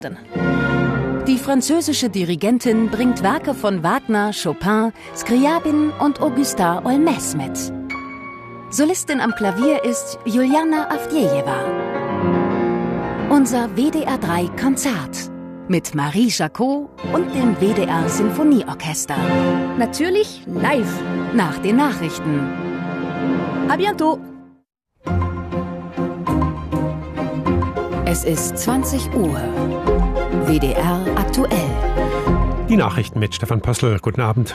Die französische Dirigentin bringt Werke von Wagner, Chopin, Scriabin und Augustin Olmès mit. Solistin am Klavier ist Juliana Avdjejewa. Unser WDR3-Konzert mit Marie Jacot und dem WDR-Sinfonieorchester. Natürlich live nach den Nachrichten. À bientôt! Es ist 20 Uhr. WDR aktuell. Die Nachrichten mit Stefan Pössl. Guten Abend.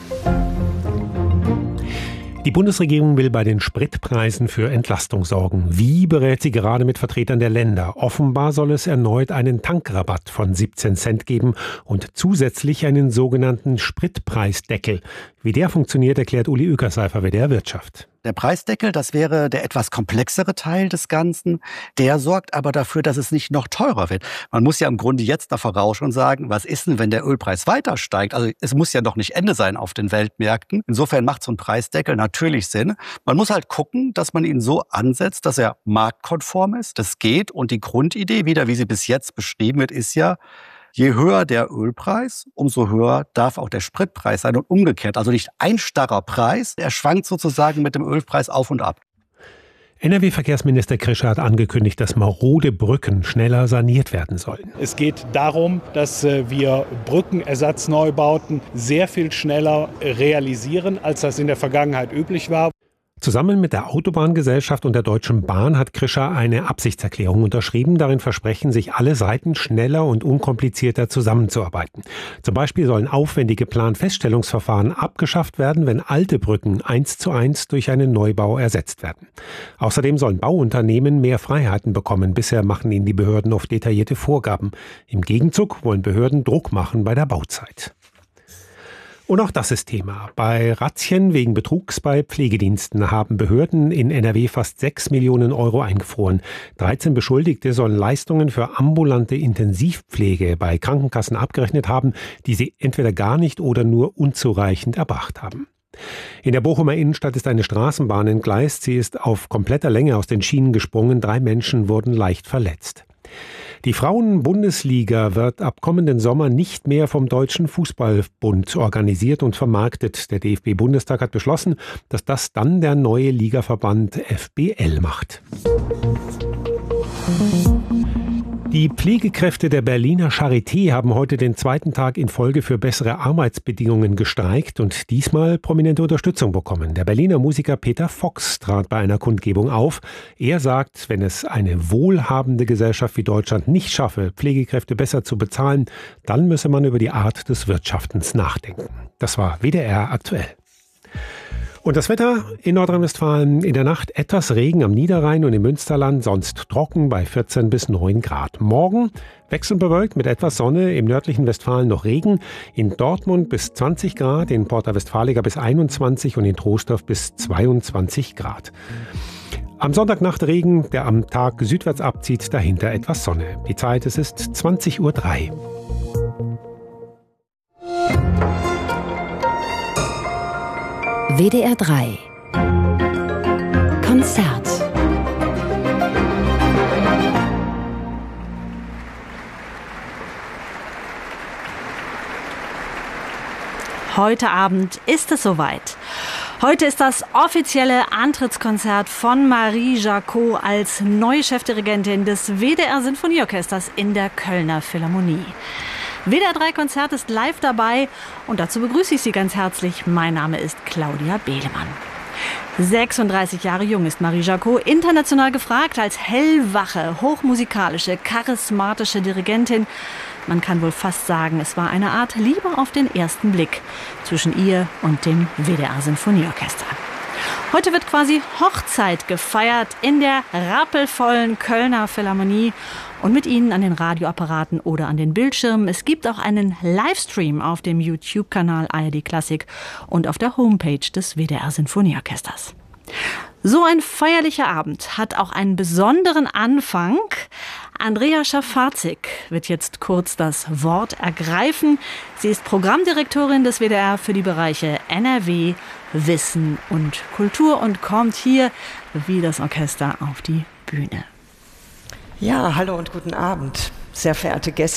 Die Bundesregierung will bei den Spritpreisen für Entlastung sorgen. Wie, berät sie gerade mit Vertretern der Länder. Offenbar soll es erneut einen Tankrabatt von 17 Cent geben und zusätzlich einen sogenannten Spritpreisdeckel. Wie der funktioniert, erklärt Uli Uekersheifer, WDR Wirtschaft. Der Preisdeckel, das wäre der etwas komplexere Teil des Ganzen. Der sorgt aber dafür, dass es nicht noch teurer wird. Man muss ja im Grunde jetzt noch vorausschauen und sagen, was ist denn, wenn der Ölpreis weiter steigt? Also es muss ja noch nicht Ende sein auf den Weltmärkten. Insofern macht so ein Preisdeckel natürlich Sinn. Man muss halt gucken, dass man ihn so ansetzt, dass er marktkonform ist. Das geht. Und die Grundidee, wieder wie sie bis jetzt beschrieben wird, ist ja, je höher der Ölpreis, umso höher darf auch der Spritpreis sein und umgekehrt. Also nicht ein starrer Preis, er schwankt sozusagen mit dem Ölpreis auf und ab. NRW-Verkehrsminister Krischer hat angekündigt, dass marode Brücken schneller saniert werden sollen. Es geht darum, dass wir Brückenersatzneubauten sehr viel schneller realisieren, als das in der Vergangenheit üblich war. Zusammen mit der Autobahngesellschaft und der Deutschen Bahn hat Krischer eine Absichtserklärung unterschrieben. Darin versprechen sich alle Seiten, schneller und unkomplizierter zusammenzuarbeiten. Zum Beispiel sollen aufwendige Planfeststellungsverfahren abgeschafft werden, wenn alte Brücken 1:1 durch einen Neubau ersetzt werden. Außerdem sollen Bauunternehmen mehr Freiheiten bekommen. Bisher machen ihnen die Behörden oft detaillierte Vorgaben. Im Gegenzug wollen Behörden Druck machen bei der Bauzeit. Und auch das ist Thema. Bei Razzien wegen Betrugs bei Pflegediensten haben Behörden in NRW fast 6 Millionen Euro eingefroren. 13 Beschuldigte sollen Leistungen für ambulante Intensivpflege bei Krankenkassen abgerechnet haben, die sie entweder gar nicht oder nur unzureichend erbracht haben. In der Bochumer Innenstadt ist eine Straßenbahn entgleist. Sie ist auf kompletter Länge aus den Schienen gesprungen. 3 Menschen wurden leicht verletzt. Die Frauen-Bundesliga wird ab kommenden Sommer nicht mehr vom Deutschen Fußballbund organisiert und vermarktet. Der DFB-Bundestag hat beschlossen, dass das dann der neue Ligaverband FBL macht. Die Pflegekräfte der Berliner Charité haben heute den zweiten Tag in Folge für bessere Arbeitsbedingungen gestreikt und diesmal prominente Unterstützung bekommen. Der Berliner Musiker Peter Fox trat bei einer Kundgebung auf. Er sagt, wenn es eine wohlhabende Gesellschaft wie Deutschland nicht schaffe, Pflegekräfte besser zu bezahlen, dann müsse man über die Art des Wirtschaftens nachdenken. Das war WDR aktuell. Und das Wetter in Nordrhein-Westfalen: in der Nacht etwas Regen am Niederrhein und im Münsterland, sonst trocken bei 14 bis 9 Grad. Morgen wechselnd bewölkt mit etwas Sonne, im nördlichen Westfalen noch Regen, in Dortmund bis 20 Grad, in Porta Westfalica bis 21 und in Troisdorf bis 22 Grad. Am Sonntagnacht Regen, der am Tag südwärts abzieht, dahinter etwas Sonne. Die Zeit, es ist 20:03 Uhr. WDR 3 Konzert. Heute Abend ist es soweit. Heute ist das offizielle Antrittskonzert von Marie Jacot als neue Chefdirigentin des WDR Sinfonieorchesters in der Kölner Philharmonie. WDR 3 Konzert ist live dabei und dazu begrüße ich Sie ganz herzlich. Mein Name ist Claudia Behlemann. 36 Jahre jung ist Marie Jacot, international gefragt als hellwache, hochmusikalische, charismatische Dirigentin. Man kann wohl fast sagen, es war eine Art Liebe auf den ersten Blick zwischen ihr und dem WDR Sinfonieorchester. Heute wird quasi Hochzeit gefeiert in der rappelvollen Kölner Philharmonie und mit Ihnen an den Radioapparaten oder an den Bildschirmen. Es gibt auch einen Livestream auf dem YouTube-Kanal ARD Klassik und auf der Homepage des WDR Sinfonieorchesters. So ein feierlicher Abend hat auch einen besonderen Anfang. Andrea Schafazik wird jetzt kurz das Wort ergreifen. Sie ist Programmdirektorin des WDR für die Bereiche NRW, Wissen und Kultur und kommt hier wie das Orchester auf die Bühne. Ja, hallo und guten Abend, sehr verehrte Gäste.